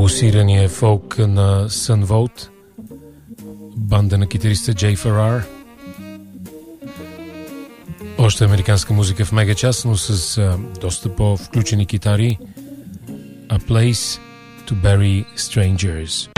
Пулсирания фолк на Sun Volt, банда на китариста Джей Феррар. Още американска музика в мега час, но с доста по-включени китари. A Place to Bury Strangers.